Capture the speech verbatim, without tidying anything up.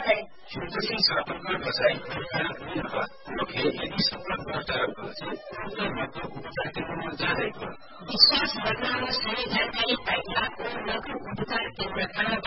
है। शिवजी सर्वत्र बसाई लोके यदि सफल उपचार उपचार केन्द्रमा जाँदैको विश्वास बनाउन सही जानकारी पाइलाको लघु उपचार केन्द्र खाना